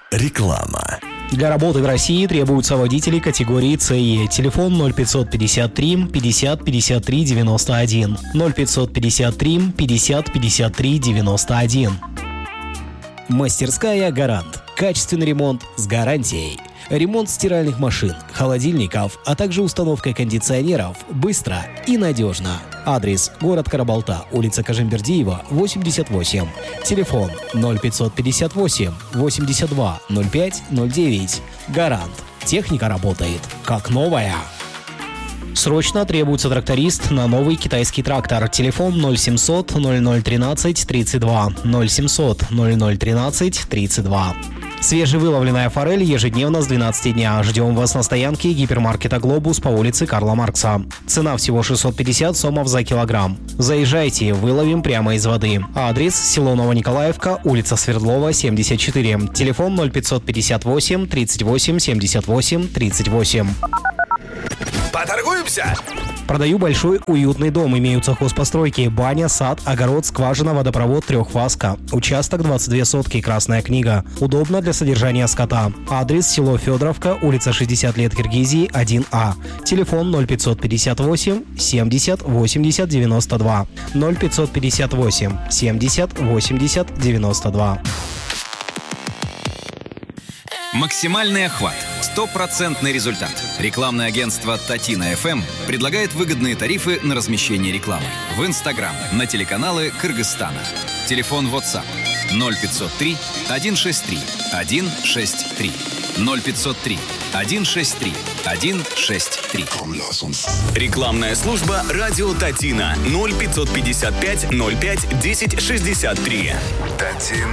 Реклама. Для работы в России требуются водители категории СЕ. Телефон 0553 50 53 91. 0553 50 53 91. Мастерская «Гарант». Качественный ремонт с гарантией. Ремонт стиральных машин, холодильников, а также установка кондиционеров быстро и надежно. Адрес: город Карабалта, улица Кажимбердиева, 88. Телефон 0558 82 05 09. «Гарант». Техника работает как новая. Срочно требуется тракторист на новый китайский трактор. Телефон 0700 0013 32. 0700 0013 32. Свежевыловленная форель ежедневно с 12 дня. Ждем вас на стоянке гипермаркета «Глобус» по улице Карла Маркса. Цена всего 650 сомов за килограмм. Заезжайте, выловим прямо из воды. Адрес: село Новониколаевка, улица Свердлова, 74. Телефон 0558 38 78 38. Поторгуемся? Продаю большой уютный дом. Имеются хозпостройки: баня, сад, огород, скважина, водопровод, трехфазка. Участок 22 сотки, Красная книга. Удобно для содержания скота. Адрес: село Федоровка, улица 60 лет Киргизии, 1А. Телефон 0558 70 80 92. 0558 70 80 92. Максимальный охват. Стопроцентный результат. Рекламное агентство «Татина FM» предлагает выгодные тарифы на размещение рекламы в Инстаграм, на телеканалы Кыргызстана. Телефон WhatsApp 0503 163 163 0503 163 163. Рекламная служба «Радио Татина» 0555 05 10 63.